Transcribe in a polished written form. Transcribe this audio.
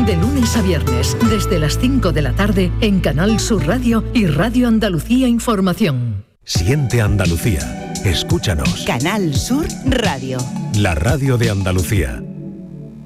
De lunes a viernes, desde las 5 de la tarde, en Canal Sur Radio y Radio Andalucía Información. Siente Andalucía. Escúchanos. Canal Sur Radio. La radio de Andalucía.